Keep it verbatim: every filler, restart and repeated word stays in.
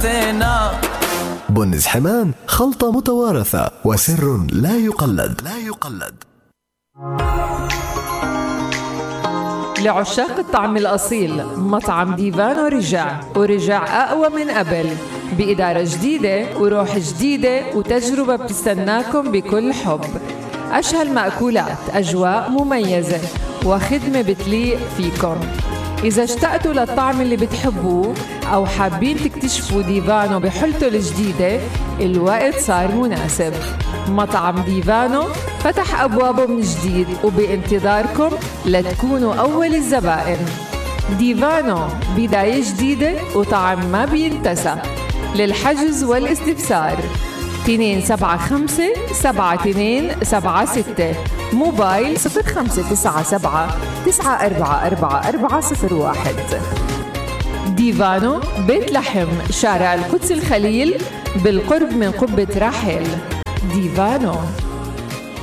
حياتنا. بنز حمام، خلطة متوارثة وسر لا يقلد لا يقلد. لعشاق الطعم الأصيل، مطعم ديفانو رجع ورجع أقوى من قبل، بإدارة جديدة وروح جديدة وتجربة بتستناكم بكل حب. أشهى المأكولات، أجواء مميزة وخدمة بتليق فيكم. إذا اشتقتوا للطعم اللي بتحبوه أو حابين تكتشفوا ديفانو بحلته الجديدة، الوقت صار مناسب. مطعم ديفانو فتح أبوابه من جديد وبانتظاركم لتكونوا أول الزبائن. ديفانو بداية جديدة وطعم ما بينتسى. للحجز والاستفسار اثنين سبعة خمسة سبعة اثنين سبعة ستة، موبايل صفر خمسة تسعة سبعة تسعة أربعة أربعة أربعة صفر واحد. ديفانو بيت لحم، شارع القدس الخليل بالقرب من قبة راحل. ديفانو.